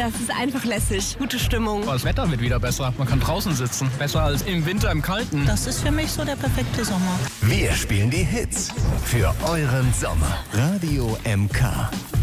es ist einfach lässig. Gute Stimmung. Das Wetter wird wieder besser. Man kann draußen sitzen. Besser als im Winter im Kalten. Das ist für mich so der perfekte Sommer. Wir spielen die Hits für euren Sommer. Radio MK.